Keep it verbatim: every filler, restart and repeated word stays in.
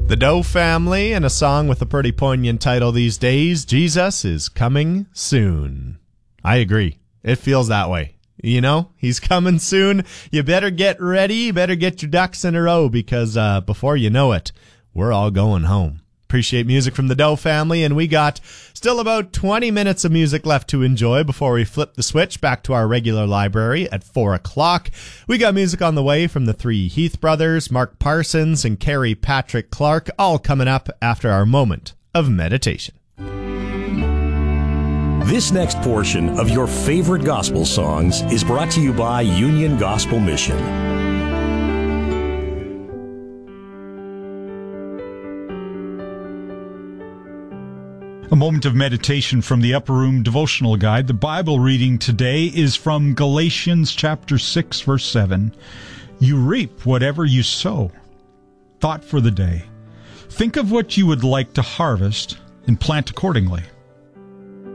The Doe Family, and a song with a pretty poignant title these days, Jesus is Coming Soon. I agree. It feels that way. You know, he's coming soon. You better get ready. You better get your ducks in a row because uh, before you know it, we're all going home. Appreciate music from the Doe Family, and we got still about twenty minutes of music left to enjoy before we flip the switch back to our regular library at four o'clock. We got music on the way from the three Heath brothers, Mark Parsons, and Carrie Patrick Clark, all coming up after our moment of meditation. This next portion of your favorite gospel songs is brought to you by Union Gospel Mission. A moment of meditation from the Upper Room Devotional Guide. The Bible reading today is from Galatians chapter six, verse seven. You reap whatever you sow. Thought for the day. Think of what you would like to harvest and plant accordingly.